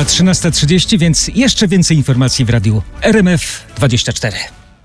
Minęła 13:30, więc jeszcze więcej informacji w radiu RMF24.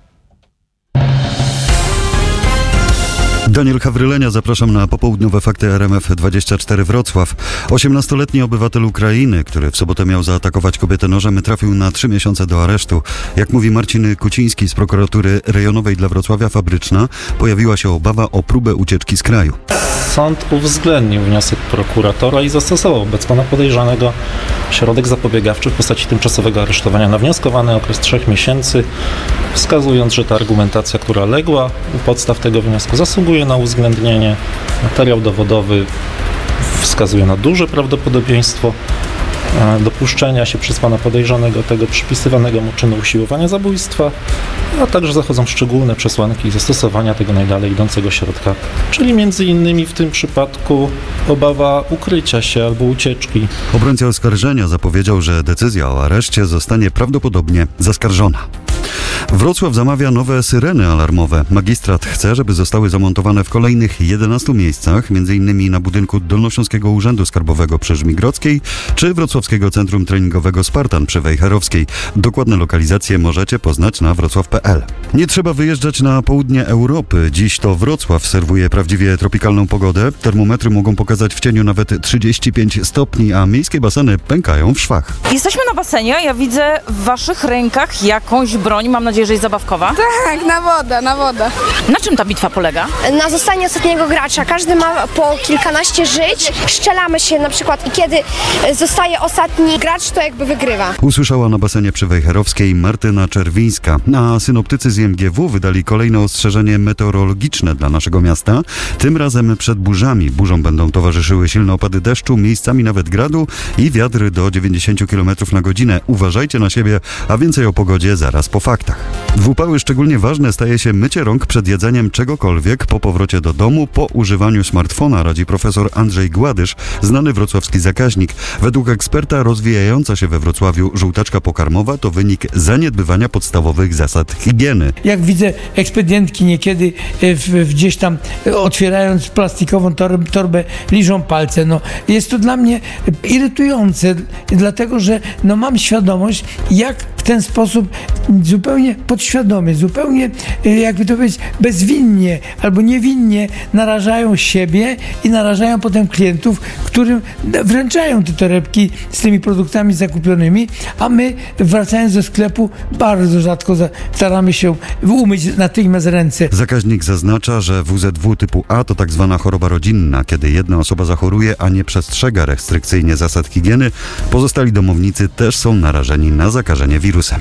Daniel Hawrylenia, zapraszam na popołudniowe fakty RMF24 Wrocław. 18-letni obywatel Ukrainy, który w sobotę miał zaatakować kobietę nożem, trafił na 3 miesiące do aresztu. Jak mówi Marcin Kuciński z prokuratury rejonowej dla Wrocławia Fabryczna, pojawiła się obawa o próbę ucieczki z kraju. Sąd uwzględnił wniosek prokuratora i zastosował wobec pana podejrzanego środek zapobiegawczy w postaci tymczasowego aresztowania na wnioskowany okres 3 miesięcy, wskazując, że ta argumentacja, która legła u podstaw tego wniosku, zasługuje na uwzględnienie. Materiał dowodowy wskazuje na duże prawdopodobieństwo dopuszczenia się przez pana podejrzanego tego przypisywanego mu czynu usiłowania zabójstwa, a także zachodzą szczególne przesłanki zastosowania tego najdalej idącego środka, czyli między innymi w tym przypadku obawa ukrycia się albo ucieczki. Obrońca oskarżenia zapowiedział, że decyzja o areszcie zostanie prawdopodobnie zaskarżona. Wrocław zamawia nowe syreny alarmowe. Magistrat chce, żeby zostały zamontowane w kolejnych 11 miejscach, m.in. na budynku Dolnośląskiego Urzędu Skarbowego przy Żmigrodzkiej czy Wrocławskiego Centrum Treningowego Spartan przy Wejherowskiej. Dokładne lokalizacje możecie poznać na wrocław.pl. Nie trzeba wyjeżdżać na południe Europy. Dziś to Wrocław serwuje prawdziwie tropikalną pogodę. Termometry mogą pokazać w cieniu nawet 35 stopni, a miejskie baseny pękają w szwach. Jesteśmy na basenie, ja widzę w waszych rękach jakąś broń, mam nadzieję, że jest zabawkowa. Tak, na wodę. Na czym ta bitwa polega? Na zostanie ostatniego gracza. Każdy ma po kilkanaście żyć. Strzelamy się na przykład i kiedy zostaje ostatni gracz, to jakby wygrywa. Usłyszała na basenie przy Wejherowskiej Martyna Czerwińska. A synoptycy z MGW wydali kolejne ostrzeżenie meteorologiczne dla naszego miasta. Tym razem przed burzami. Burzom będą towarzyszyły silne opady deszczu, miejscami nawet gradu i wiatry do 90 km na godzinę. Uważajcie na siebie, a więcej o pogodzie zaraz po faktach. W upały szczególnie ważne staje się mycie rąk przed jedzeniem czegokolwiek po powrocie do domu, po używaniu smartfona, radzi profesor Andrzej Gładysz, znany wrocławski zakaźnik. Według eksperta rozwijająca się we Wrocławiu żółtaczka pokarmowa to wynik zaniedbywania podstawowych zasad higieny. Jak widzę ekspedientki niekiedy gdzieś tam otwierając plastikową torbę liżą palce, jest to dla mnie irytujące, dlatego że mam świadomość, jak w ten sposób zupełnie podświadomie, zupełnie jakby to powiedzieć bezwinnie albo niewinnie narażają siebie i narażają potem klientów, którym wręczają te torebki z tymi produktami zakupionymi, a my wracając do sklepu bardzo rzadko staramy się umyć natychmiast ręce. Zakaźnik zaznacza, że WZW typu A to tak zwana choroba rodzinna, kiedy jedna osoba zachoruje, a nie przestrzega restrykcyjnie zasad higieny, pozostali domownicy też są narażeni na zakażenie wirusem.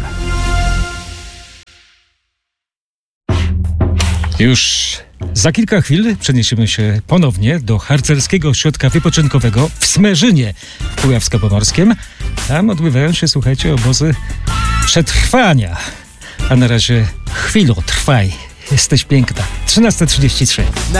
Już za kilka chwil przeniesiemy się ponownie do harcerskiego ośrodka wypoczynkowego w Smerzynie w Kujawsko-Pomorskiem. Tam odbywają się, słuchajcie, obozy przetrwania. A na razie chwilo, trwaj. Jesteś piękna. 13:33.